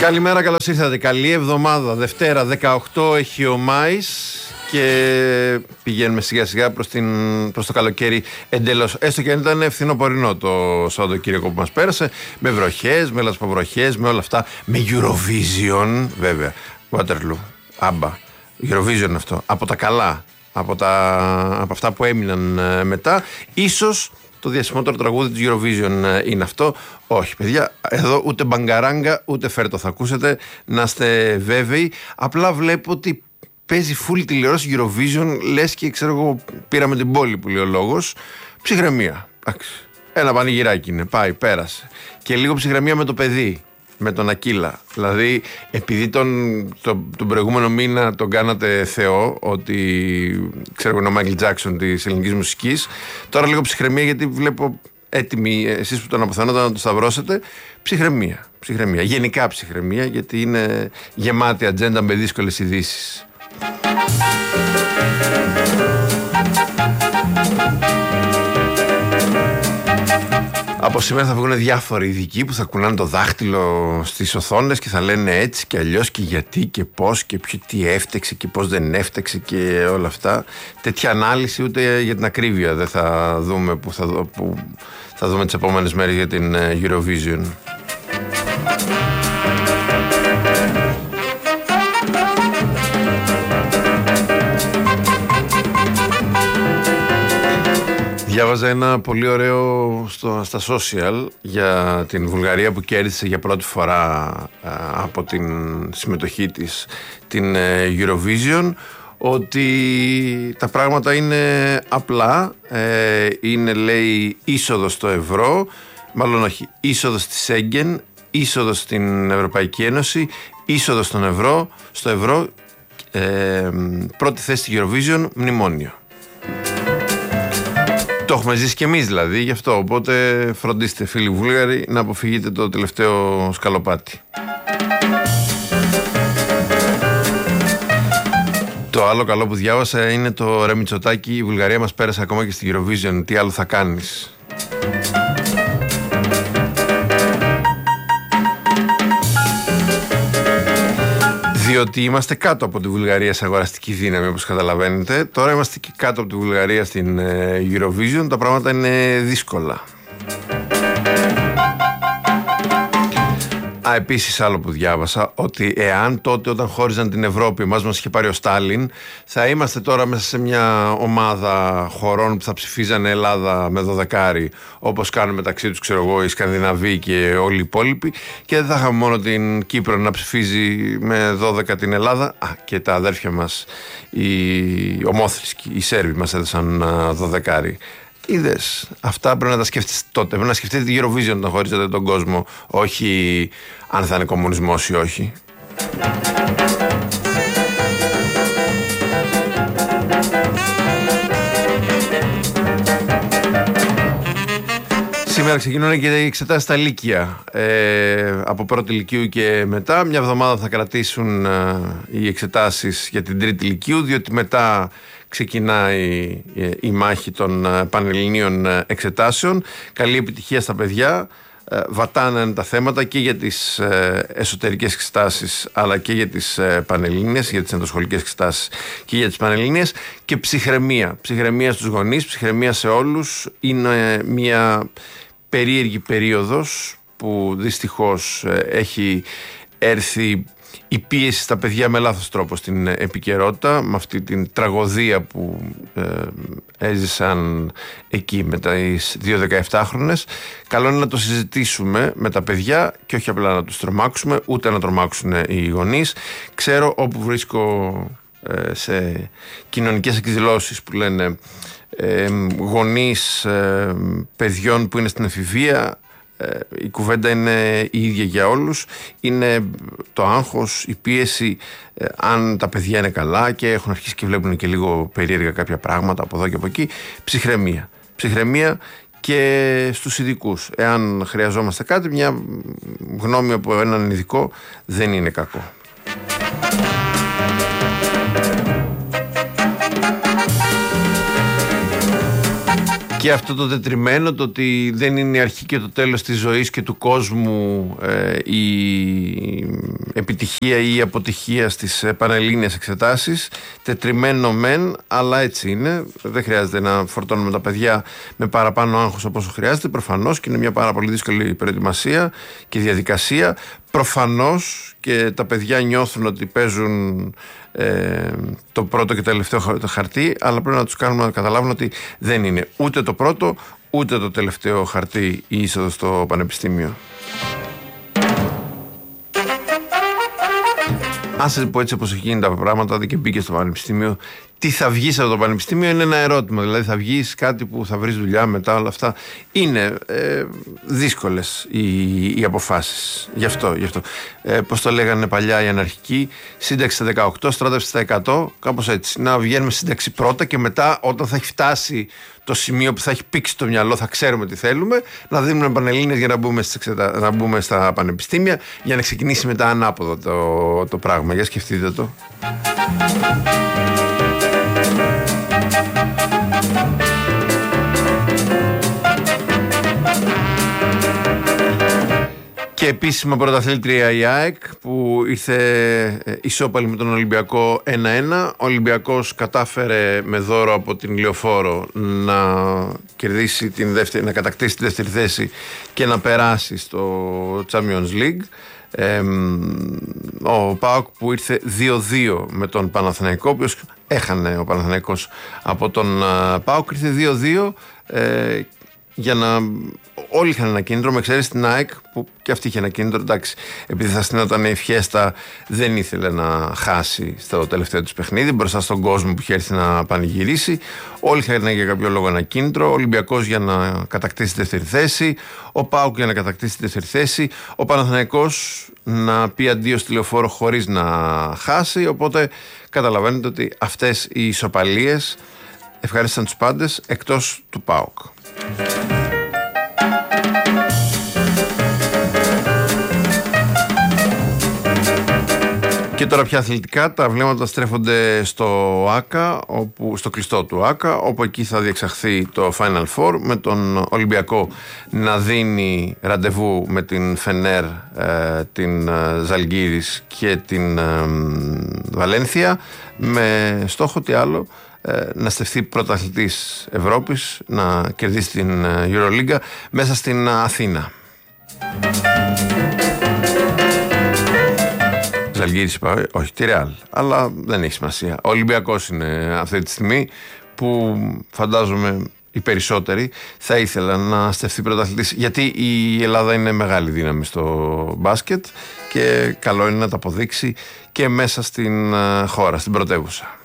Καλημέρα, καλώς ήρθατε. Καλή εβδομάδα. Δευτέρα 18 έχει ο Μάης και πηγαίνουμε σιγά σιγά προς το καλοκαίρι εντελώς. Έστω και αν ήταν φθινοπορεινό το Σαββατοκύριακο που μας πέρασε, με βροχές, με λασποβροχές, με όλα αυτά. Με Eurovision, βέβαια. Waterloo, ABBA. Eurovision αυτό. Από τα καλά. Από αυτά που έμειναν μετά. Ίσως το διασημότερο τραγούδι της Eurovision είναι αυτό. Όχι, παιδιά, εδώ ούτε μπαγκαράγκα ούτε φέρτο θα ακούσετε, να είστε βέβαιοι. Απλά βλέπω ότι παίζει full τηλεόραση Eurovision, λες και ξέρω εγώ πήραμε την πόλη που λέει ο λόγος. Ψυχραιμία. Ένα πανηγυράκι είναι, πάει, πέρασε. Και λίγο ψυχραιμία με το παιδί, με τον Ακύλα. Δηλαδή, επειδή τον προηγούμενο μήνα τον κάνατε Θεό, ότι ξέρω εγώ είναι ο Μάικλ Τζάκσον της ελληνικής μουσικής, τώρα λίγο ψυχραιμία γιατί βλέπω έτοιμοι εσείς που τον αποθανόταν να το σταυρώσετε. Ψυχραιμία. Γενικά ψυχραιμία, γιατί είναι γεμάτη ατζέντα με δύσκολες ειδήσεις. Από σήμερα θα βγουν διάφοροι ειδικοί που θα κουνάνε το δάχτυλο στις οθόνες και θα λένε έτσι και αλλιώς και γιατί και πώς και τι έφτεξε και πώς δεν έφτεξε και όλα αυτά. Τέτοια ανάλυση ούτε για την ακρίβεια δεν θα δούμε που θα δούμε τις επόμενες μέρες για την Eurovision. Διάβαζα ένα πολύ ωραίο στα social για την Βουλγαρία που κέρδισε για πρώτη φορά από την συμμετοχή της την Eurovision, ότι τα πράγματα είναι απλά, είναι λέει είσοδος στο ευρώ, μάλλον όχι, είσοδος στη Σέγγεν, είσοδος στην Ευρωπαϊκή Ένωση, είσοδος στο ευρώ, πρώτη θέση στη Eurovision, μνημόνιο. Το έχουμε ζήσει κι εμείς δηλαδή, γι' αυτό. Οπότε φροντίστε, φίλοι Βούλγαροι, να αποφύγετε το τελευταίο σκαλοπάτι. Το άλλο καλό που διάβασα είναι το ρε Μητσοτάκη, η Βουλγαρία μας πέρασε ακόμα και στη Eurovision. Τι άλλο θα κάνεις? Διότι είμαστε κάτω από τη Βουλγαρία σε αγοραστική δύναμη, όπως καταλαβαίνετε. Τώρα είμαστε και κάτω από τη Βουλγαρία στην Eurovision. Τα πράγματα είναι δύσκολα. Επίσης άλλο που διάβασα, ότι εάν τότε όταν χώριζαν την Ευρώπη μας είχε πάρει ο Στάλιν, θα είμαστε τώρα μέσα σε μια ομάδα χωρών που θα ψηφίζανε Ελλάδα με 12, όπως κάνουν μεταξύ τους ξέρω εγώ οι Σκανδιναβοί και όλοι οι υπόλοιποι, και δεν θα είχαμε μόνο την Κύπρο να ψηφίζει με 12 την Ελλάδα, και τα αδέρφια μας οι ομόθρησκοι, οι Σέρβοι μας έδωσαν 12. Είδες, αυτά πρέπει να τα σκέφτεσαι τότε. Πρέπει να σκεφτείτε τη Eurovision όταν χωρίζετε τον κόσμο, όχι αν θα είναι κομμουνισμός ή όχι. Σήμερα ξεκινούν και οι εξετάσεις στα Λύκεια, από πρώτη Λυκείου και μετά. Μια εβδομάδα θα κρατήσουν οι εξετάσεις για την τρίτη Λυκείου, διότι μετά ξεκινάει η μάχη των πανελληνίων εξετάσεων. Καλή επιτυχία στα παιδιά. Βατάνε τα θέματα και για τις εσωτερικές εξετάσεις αλλά και για τις πανελλήνιες, για τις ενδοσχολικές εξετάσεις και για τις πανελλήνιες. Και ψυχραιμία στους γονείς, ψυχραιμία σε όλους. Είναι μια περίεργη περίοδος που δυστυχώς έχει έρθει η πίεση στα παιδιά με λάθος τρόπο στην επικαιρότητα, με αυτή την τραγωδία που έζησαν εκεί με τις 2 17χρονες. Καλό είναι να το συζητήσουμε με τα παιδιά και όχι απλά να τους τρομάξουμε, ούτε να τρομάξουν οι γονείς. Ξέρω όπου βρίσκω σε κοινωνικές εκδηλώσεις που λένε γονείς παιδιών που είναι στην εφηβεία, η κουβέντα είναι η ίδια για όλους. Είναι το άγχος, η πίεση, αν τα παιδιά είναι καλά και έχουν αρχίσει και βλέπουν και λίγο περίεργα κάποια πράγματα από εδώ και από εκεί. Ψυχραιμία και στους ειδικούς. Εάν χρειαζόμαστε κάτι, μια γνώμη από έναν ειδικό δεν είναι κακό. Και αυτό το τετριμένο, το ότι δεν είναι η αρχή και το τέλος της ζωής και του κόσμου η επιτυχία ή αποτυχία στις πανελλήνιες εξετάσεις. Τετριμένο μεν, αλλά έτσι είναι. Δεν χρειάζεται να φορτώνουμε τα παιδιά με παραπάνω άγχος από όσο χρειάζεται. Προφανώς, και είναι μια πάρα πολύ δύσκολη προετοιμασία και διαδικασία. Προφανώς και τα παιδιά νιώθουν ότι παίζουν το πρώτο και τελευταίο χαρτί, αλλά πρέπει να τους κάνουμε να καταλάβουν ότι δεν είναι ούτε το πρώτο ούτε το τελευταίο χαρτί η είσοδο στο πανεπιστήμιο. Αν σας πω έτσι όπως γίνει τα πράγματα, και μπήκε στο πανεπιστήμιο, τι θα βγεις από το πανεπιστήμιο είναι ένα ερώτημα. Δηλαδή, θα βγεις κάτι που θα βρεις δουλειά μετά, όλα αυτά. Είναι δύσκολες οι αποφάσεις. Γι' αυτό. Πώς το λέγανε παλιά οι αναρχικοί, σύνταξη στα 18, στράτευση στα 100, κάπως έτσι. Να βγαίνουμε σύνταξη πρώτα και μετά, όταν θα έχει φτάσει το σημείο που θα έχει πήξει το μυαλό, θα ξέρουμε τι θέλουμε, να δίνουμε πανελλήνιες για να μπούμε στα πανεπιστήμια, για να ξεκινήσει μετά ανάποδο το πράγμα. Για σκεφτείτε το. Και επίσημα πρωταθλήτρια η ΑΕΚ, που ήρθε ισόπαλη με τον Ολυμπιακό 1-1. Ο Ολυμπιακός κατάφερε με δώρο από την Λεωφόρο να κερδίσει να κατακτήσει τη δεύτερη θέση και να περάσει στο Champions League. Ο ΠΑΟΚ που ήρθε 2-2 με τον Παναθηναϊκό, ο οποίος έχανε ο Παναθηναϊκός από τον ΠΑΟΚ, ήρθε 2-2 για να... Όλοι είχαν ένα κίνητρο, με εξαίρεση την ΑΕΚ που και αυτή είχε ένα κίνητρο. Εντάξει, επειδή θα στείνονταν η Φιέστα, δεν ήθελε να χάσει στο τελευταίο της παιχνίδι μπροστά στον κόσμο που είχε έρθει να πανηγυρίσει. Όλοι είχαν για κάποιο λόγο ένα κίνητρο. Ο Ολυμπιακός για να κατακτήσει τη δεύτερη θέση, ο ΠΑΟΚ για να κατακτήσει τη δεύτερη θέση, ο Παναθηναϊκός να πει αντίο στη Λεωφόρο χωρίς να χάσει. Οπότε καταλαβαίνετε ότι αυτές οι ισοπαλίες ευχαρίστησαν τους πάντες εκτός του ΠΑΟΚ. Και τώρα πια αθλητικά, τα βλέμματα στρέφονται στο ΆΚΑ, στο κλειστό του ΆΚΑ, όπου εκεί θα διεξαχθεί το Final Four, με τον Ολυμπιακό να δίνει ραντεβού με την Φενέρ, την Ζαλγκίρις και την Βαλένθια, με στόχο τι άλλο, να στεφθεί πρωταθλητής Ευρώπης, να κερδίσει την Euroliga μέσα στην Αθήνα. Ζαλγκίρις είπα, όχι τη Ρεάλ, αλλά δεν έχει σημασία. Ο Ολυμπιακός είναι αυτή τη στιγμή που φαντάζομαι οι περισσότεροι θα ήθελαν να στεφθεί πρωταθλητής, γιατί η Ελλάδα είναι μεγάλη δύναμη στο μπάσκετ και καλό είναι να τα αποδείξει και μέσα στην χώρα, στην πρωτεύουσα.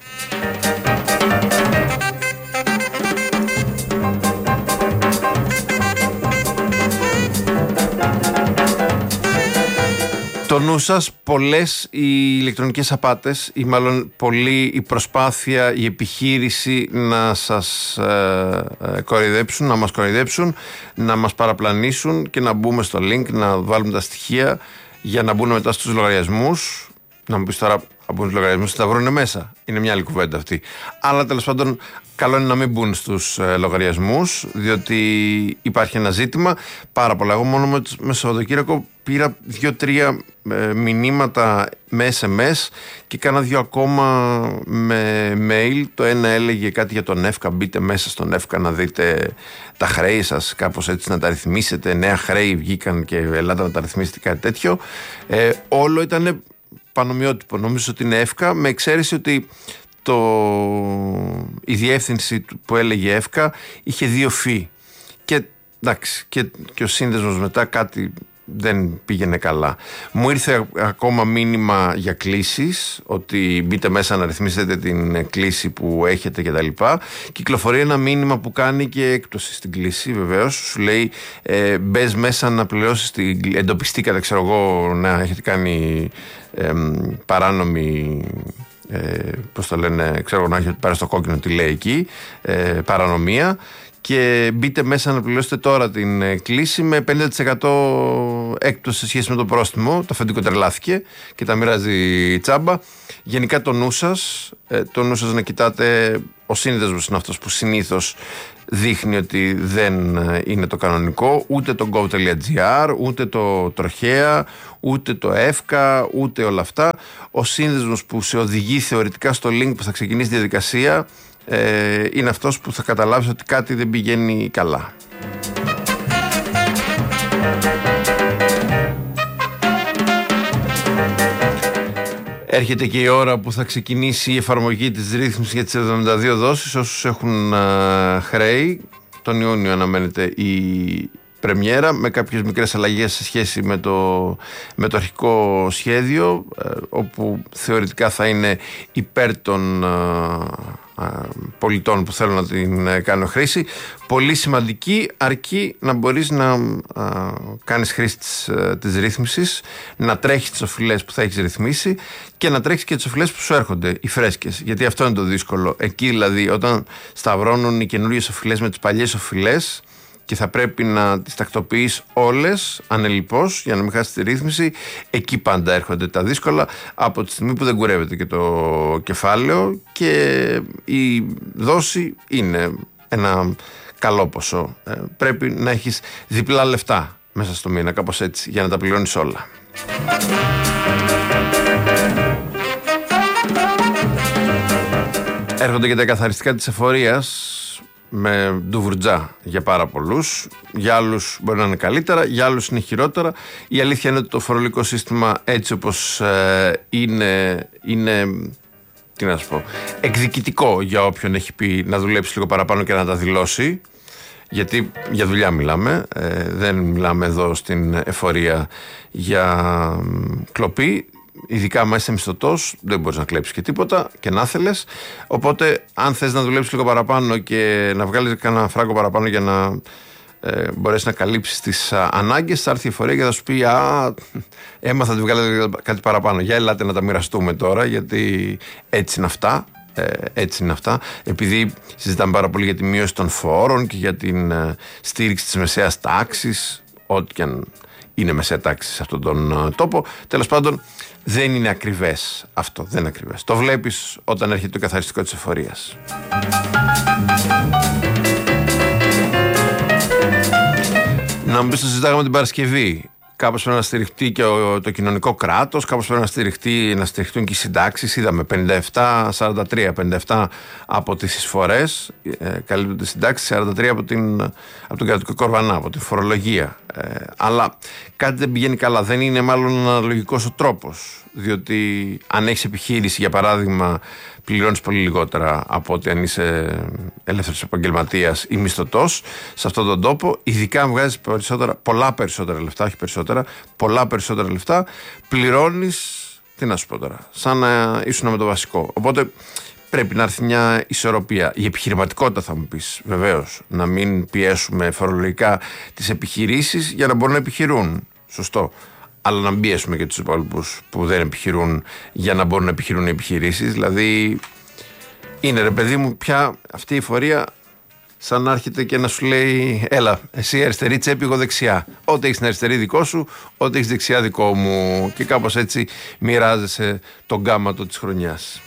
Το νου σας, πολλές οι ηλεκτρονικές απάτες, ή μάλλον πολλή η προσπάθεια, η επιχείρηση να σας κοροϊδέψουν, να μας κοροϊδέψουν, να μας παραπλανήσουν και να μπούμε στο link, να βάλουμε τα στοιχεία για να μπουν μετά στους λογαριασμούς. Να μου πεις τώρα, να μπουν στους λογαριασμούς, θα βρούνε μέσα. Είναι μια άλλη κουβέντα αυτή. Αλλά τέλος πάντων, καλό είναι να μην μπουν στους λογαριασμούς, διότι υπάρχει ένα ζήτημα. Πάρα πολλά. Εγώ μόνο με Σαββατοκύριακο πήρα 2-3 μηνύματα με SMS και κάνα 2 ακόμα με mail. Το ένα έλεγε κάτι για τον ΕΦΚΑ. Μπείτε μέσα στον ΕΦΚΑ να δείτε τα χρέη σας, κάπως έτσι να τα ρυθμίσετε. Νέα χρέη βγήκαν και ελάτε να τα ρυθμίσετε, κάτι τέτοιο. Όλο ήταν πανομοιότυπο. Νομίζω ότι είναι ΕΦΚΑ, με εξαίρεση ότι η διεύθυνση που έλεγε ΕΦΚΑ είχε 2 φύ. Και εντάξει, και ο σύνδεσμος μετά κάτι δεν πήγαινε καλά. Μου ήρθε ακόμα μήνυμα για κλήσεις, ότι μπείτε μέσα να ρυθμίσετε την κλήση που έχετε κτλ. Κυκλοφορεί ένα μήνυμα που κάνει και έκπτωση στην κλήση, βεβαίως. Σου λέει μπες μέσα να πληρώσεις εντοπιστήκατε, ξέρω εγώ, να έχετε κάνει παράνομη, πώς το λένε, ξέρω να έχετε πάρει στο κόκκινο τι λέει εκεί, παρανομία, και μπείτε μέσα να πληρώσετε τώρα την κλήση με 50% έκπτωση σε σχέση με το πρόστιμο. Το αφεντικό τρελάθηκε και τα μοιράζει τσάμπα. Γενικά το νου σας να κοιτάτε. Ο σύνδεσμος είναι αυτός που συνήθως δείχνει ότι δεν είναι το κανονικό, ούτε το gov.gr, ούτε το τροχέα, ούτε το εύκα, ούτε όλα αυτά. Ο σύνδεσμος που σε οδηγεί θεωρητικά στο link που θα ξεκινήσει η διαδικασία είναι αυτός που θα καταλάβεις ότι κάτι δεν πηγαίνει καλά. Έρχεται και η ώρα που θα ξεκινήσει η εφαρμογή της ρύθμισης για τις 72 δόσεις. Όσους έχουν χρέη, τον Ιούνιο αναμένεται η πρεμιέρα με κάποιες μικρές αλλαγές σε σχέση με το αρχικό σχέδιο, όπου θεωρητικά θα είναι υπέρ των πολιτών που θέλουν να την κάνουν χρήση. Πολύ σημαντική, αρκεί να μπορείς να κάνεις χρήση της ρύθμισης, να τρέχεις τις οφειλές που θα έχεις ρυθμίσει και να τρέχεις και τις οφειλές που σου έρχονται, οι φρέσκες. Γιατί αυτό είναι το δύσκολο. Εκεί δηλαδή, όταν σταυρώνουν οι καινούριες οφειλές με τις παλιές οφειλές και θα πρέπει να τις τακτοποιείς όλες ανελιπώς για να μην χάσεις τη ρύθμιση, εκεί πάντα έρχονται τα δύσκολα από τη στιγμή που δεν κουρεύεται και το κεφάλαιο και η δόση είναι ένα καλό ποσό. Πρέπει να έχεις διπλά λεφτά μέσα στο μήνα, κάπως έτσι, για να τα πληρώνεις όλα. Έρχονται και τα καθαριστικά της εφορίας με ντουβουρτζά για πάρα πολλούς. Για άλλους μπορεί να είναι καλύτερα, για άλλους είναι χειρότερα. Η αλήθεια είναι ότι το φορολογικό σύστημα έτσι όπως είναι τι να σου πω, εκδικητικό για όποιον έχει πει να δουλέψει λίγο παραπάνω και να τα δηλώσει. Γιατί για δουλειά μιλάμε, δεν μιλάμε εδώ στην εφορία για κλοπή. Ειδικά άμα είσαι μισθωτός, δεν μπορείς να κλέψεις και τίποτα και να θέλεις. Οπότε, αν θες να δουλέψεις λίγο παραπάνω και να βγάλεις κανένα φράγκο παραπάνω για να μπορέσεις να καλύψεις τις ανάγκες, θα έρθει η εφορία και θα σου πει: έμαθα ότι βγάλετε κάτι παραπάνω. Για ελάτε να τα μοιραστούμε τώρα, γιατί έτσι είναι αυτά. Έτσι είναι αυτά. Επειδή συζητάμε πάρα πολύ για τη μείωση των φόρων και για την στήριξη της μεσαίας τάξης, ό,τι και αν είναι μεσαία τάξη σε αυτόν τον τόπο. Τέλος πάντων, δεν είναι ακριβές αυτό. Δεν είναι ακριβές. Το βλέπεις όταν έρχεται το καθαριστικό της εφορίας. Να μου πεις, το συζητάγαμε την Παρασκευή. Κάπως πρέπει να στηριχτεί και το κοινωνικό κράτος, κάπως πρέπει να στηριχτούν και οι συντάξεις. Είδαμε 57-43, 57 από τις εισφορές καλύπτονται συντάξεις, 43 από τον κρατικό κορβανά, από την φορολογία. Αλλά κάτι δεν πηγαίνει καλά. Δεν είναι μάλλον αναλογικός ο τρόπος. Διότι αν έχεις επιχείρηση, για παράδειγμα, πληρώνεις πολύ λιγότερα από ότι αν είσαι ελεύθερος επαγγελματίας ή μισθωτός σε αυτόν τον τόπο. Ειδικά αν βγάζεις πολλά περισσότερα λεφτά, όχι περισσότερα, πολλά περισσότερα λεφτά, πληρώνεις, τι να σου πω τώρα, σαν να ήσουν με το βασικό. Οπότε πρέπει να έρθει μια ισορροπία. Η επιχειρηματικότητα, θα μου πεις, βεβαίως, να μην πιέσουμε φορολογικά τις επιχειρήσεις για να μπορούν να επιχειρούν. Σωστό. Αλλά να μην πιέσουμε και τους υπόλοιπους που δεν επιχειρούν για να μπορούν να επιχειρούν οι επιχειρήσεις. Δηλαδή, είναι ρε παιδί μου, πια αυτή η εφορία σαν να έρχεται και να σου λέει: έλα, εσύ αριστερή τσέπη, εγώ δεξιά. Ό,τι έχεις στην αριστερή δικό σου, ό,τι έχεις δεξιά δικό μου. Και κάπως έτσι μοιράζεσαι τον γκάματο της χρονιάς.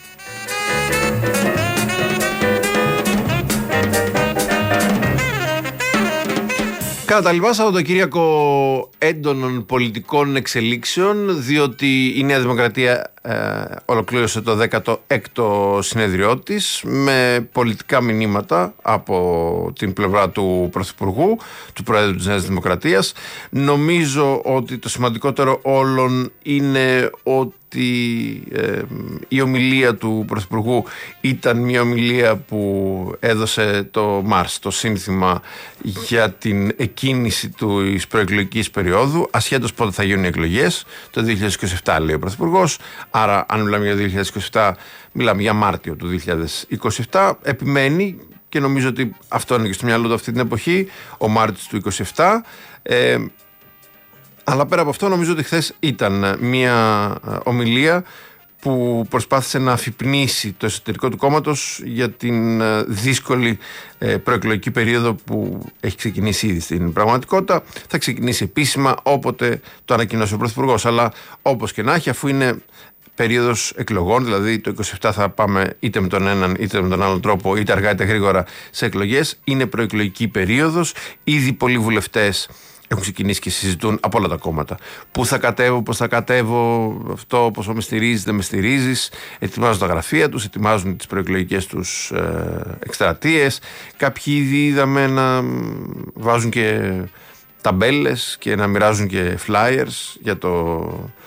Κατά τα λοιπά, Σαββατοκύριακο έντονων πολιτικών εξελίξεων, διότι η Νέα Δημοκρατία ολοκλήρωσε το 16ο συνέδριό της με πολιτικά μηνύματα από την πλευρά του Πρωθυπουργού, του Προέδρου της Νέας Δημοκρατίας. Νομίζω ότι το σημαντικότερο όλων είναι ότι η ομιλία του Πρωθυπουργού ήταν μια ομιλία που έδωσε το Μάρς, το σύνθημα για την εκκίνηση της προεκλογικής περίοδου, ασχέτως πότε θα γίνουν οι εκλογές. Το 2027 λέει ο Πρωθυπουργός, άρα αν μιλάμε για 2027 μιλάμε για Μάρτιο του 2027. Επιμένει και νομίζω ότι αυτό είναι και στο μυαλό του αυτή την εποχή, ο Μάρτιος του 2027. Αλλά πέρα από αυτό, νομίζω ότι χθες ήταν μια ομιλία που προσπάθησε να αφυπνίσει το εσωτερικό του κόμματος για την δύσκολη προεκλογική περίοδο που έχει ξεκινήσει ήδη. Στην πραγματικότητα θα ξεκινήσει επίσημα όποτε το ανακοινώσει ο Πρωθυπουργός, αλλά όπως και να έχει, αφού είναι περίοδος εκλογών, δηλαδή το 27 θα πάμε είτε με τον έναν είτε με τον άλλον τρόπο, είτε αργά είτε γρήγορα σε εκλογές, είναι προεκλογική περίοδος, ήδη πολλοί βουλευτές έχουν ξεκινήσει και συζητούν από όλα τα κόμματα. Πού θα κατέβω, πώς θα κατέβω, αυτό, πόσο με στηρίζεις, δεν με στηρίζεις. Ετοιμάζουν τα γραφεία τους, ετοιμάζουν τις προεκλογικές τους εκστρατείες. Κάποιοι ήδη είδαμε να βάζουν και ταμπέλες και να μοιράζουν και flyers για το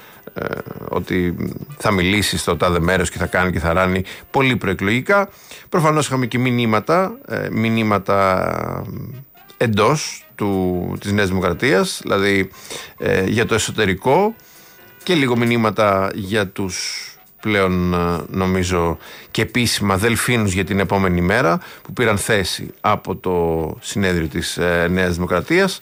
ότι θα μιλήσει στο τάδε μέρος και θα κάνει και θα ράνει πολύ προεκλογικά. Προφανώς είχαμε και μηνύματα εντός της Νέας Δημοκρατίας, δηλαδή για το εσωτερικό, και λίγο μηνύματα για τους πλέον νομίζω και επίσημα δελφίνους για την επόμενη μέρα που πήραν θέση από το συνέδριο της Νέας Δημοκρατίας.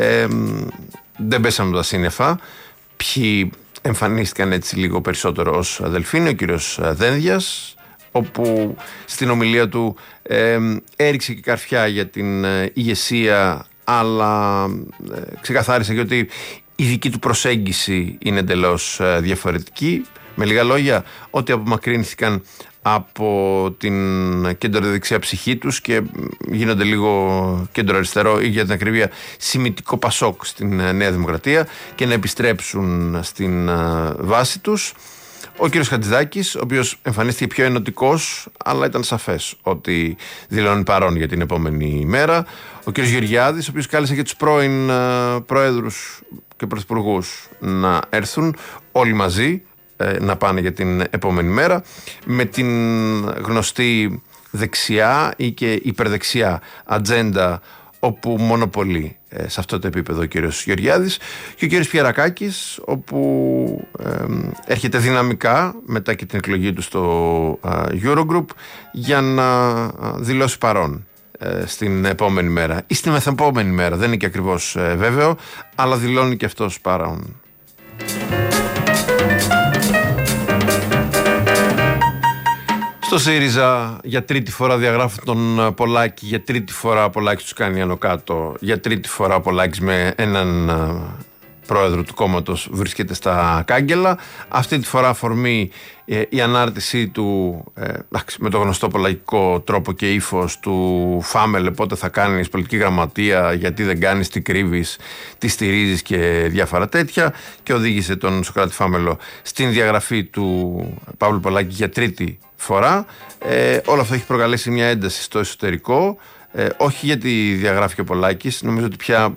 Δεν πέσαμε τα σύννεφα. Ποιοι εμφανίστηκαν έτσι λίγο περισσότερο ως δελφίνοι? Ο κύριος Δένδιας, όπου στην ομιλία του έριξε και καρφιά για την ηγεσία, αλλά ξεκαθάρισε και ότι η δική του προσέγγιση είναι εντελώς διαφορετική. Με λίγα λόγια, ότι απομακρύνθηκαν από την κέντρο-δεξιά ψυχή τους και γίνονται λίγο κέντρο-αριστερό ή, για την ακρίβεια, σημιτικό πασόκ στην Νέα Δημοκρατία και να επιστρέψουν στην βάση τους. Ο κύριος Χατζηδάκης, ο οποίος εμφανίστηκε πιο ενωτικός, αλλά ήταν σαφές ότι δηλώνει παρόν για την επόμενη μέρα. Ο κύριος Γεωργιάδης, ο οποίος κάλεσε και τους πρώην πρόεδρους και πρωθυπουργούς να έρθουν όλοι μαζί, να πάνε για την επόμενη μέρα, με την γνωστή δεξιά ή και υπερδεξιά ατζέντα, όπου μονοπολεί σε αυτό το επίπεδο ο κύριος Γεωργιάδης, και ο κύριος Πιερακάκης, όπου έρχεται δυναμικά μετά και την εκλογή του στο Eurogroup για να δηλώσει παρόν στην επόμενη μέρα ή στην μεθεπόμενη μέρα, δεν είναι και ακριβώς βέβαιο, αλλά δηλώνει και αυτός παρόν. Στο ΣΥΡΙΖΑ για τρίτη φορά διαγράφουν τον Πολάκη, για τρίτη φορά ο Πολάκης τους κάνει άνω κάτω, για τρίτη φορά ο Πολάκης με έναν πρόεδρο του κόμματος βρίσκεται στα κάγκελα. Αυτή τη φορά αφορμή η ανάρτησή του με το γνωστό πολακικό τρόπο και ύφος του «Φάμελε, πότε θα κάνεις πολιτική γραμματεία, γιατί δεν κάνεις, τι κρύβεις, τι στηρίζεις» και διάφορα τέτοια, και οδήγησε τον Σωκράτη Φάμελο στην διαγραφή του Παύλου Πολάκη για τρίτη φορά. Όλο αυτό έχει προκαλέσει μια ένταση στο εσωτερικό, όχι γιατί διαγράφηκε ο Πολάκης, νομίζω ότι πια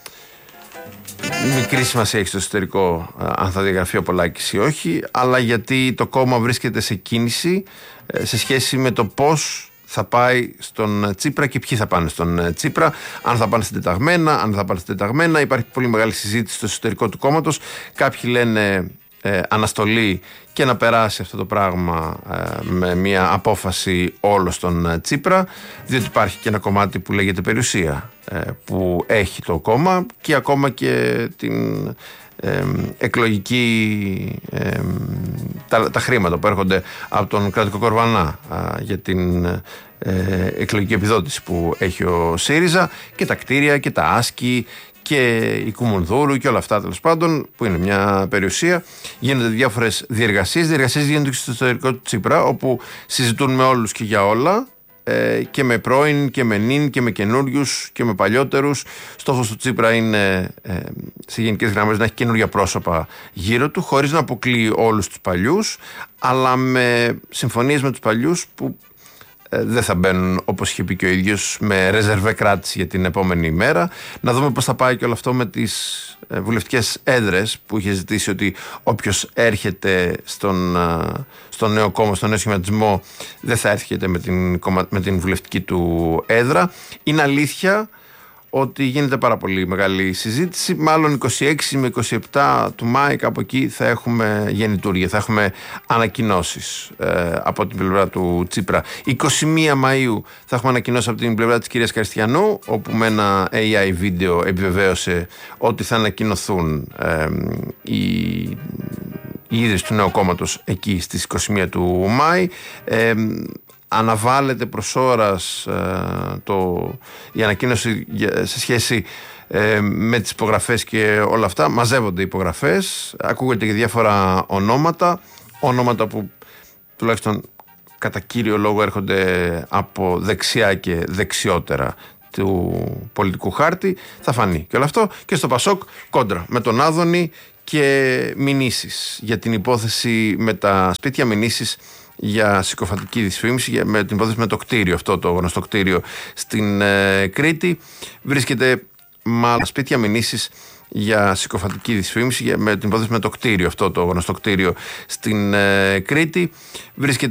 μικρή σημασία έχει στο εσωτερικό αν θα διαγραφεί ο Πολάκης ή όχι, αλλά γιατί το κόμμα βρίσκεται σε κίνηση σε σχέση με το πώς θα πάει στον Τσίπρα και ποιοι θα πάνε στον Τσίπρα, αν θα πάνε συντεταγμένα, αν θα πάνε συντεταγμένα. Υπάρχει πολύ μεγάλη συζήτηση στο εσωτερικό του κόμματος. Κάποιοι λένε αναστολή και να περάσει αυτό το πράγμα με μια απόφαση όλο στον Τσίπρα, διότι υπάρχει και ένα κομμάτι που λέγεται περιουσία που έχει το κόμμα και ακόμα και την εκλογική τα χρήματα που έρχονται από τον κρατικό κορβανά για την εκλογική επιδότηση που έχει ο ΣΥΡΙΖΑ, και τα κτίρια και τα άσκη και η Κουμουνδούρου και όλα αυτά, τέλος πάντων, που είναι μια περιουσία. Γίνονται διάφορες διεργασίες. Διεργασίες γίνονται και στο εσωτερικό του Τσίπρα, όπου συζητούν με όλους και για όλα, και με πρώην και με νυν και με καινούριους και με παλιότερους. Στόχος του Τσίπρα είναι σε γενικές γραμμές να έχει καινούργια πρόσωπα γύρω του, χωρίς να αποκλείει όλους τους παλιούς, αλλά με συμφωνίες με τους παλιούς που δεν θα μπαίνουν, όπως είχε πει και ο ίδιος, με ρεζερβέ κράτηση για την επόμενη μέρα. Να δούμε πώς θα πάει και όλο αυτό με τις βουλευτικές έδρες που είχε ζητήσει, ότι όποιος έρχεται στο νέο κόμμα, στον νέο σχηματισμό, δεν θα έρχεται με την βουλευτική του έδρα. Είναι αλήθεια ότι γίνεται πάρα πολύ μεγάλη συζήτηση. Μάλλον 26 με 27 του Μάη, κάπου εκεί, θα έχουμε γεννητούργια, θα έχουμε ανακοινώσεις από την πλευρά του Τσίπρα. 21 Μαΐου θα έχουμε ανακοινώσεις από την πλευρά της κυρίας Καριστιανού, όπου με ένα AI βίντεο επιβεβαίωσε ότι θα ανακοινωθούν οι η ίδρυση του νέου κόμματος εκεί στις 21 του Μάη. Αναβάλλεται προς ώρας η ανακοίνωση σε σχέση με τις υπογραφές και όλα αυτά. Μαζεύονται οι υπογραφές, ακούγεται και διάφορα ονόματα που τουλάχιστον κατά κύριο λόγο έρχονται από δεξιά και δεξιότερα του πολιτικού χάρτη. Θα φανεί και όλο αυτό. Και στο Πασόκ κόντρα με τον Άδωνη και μηνύσεις για την υπόθεση με τα σπίτια, μηνύσεις για συκοφαντική δυσφήμιση, με την υπόθεση με το κτίριο, αυτό το γνωστό κτίριο στην Κρήτη. Βρίσκεται μάλλον σπίτια, μηνύσεις για συκοφαντική δυσφήμιση, με την υπόθεση με το κτίριο, αυτό το γνωστό κτίριο στην Κρήτη. Βρίσκεται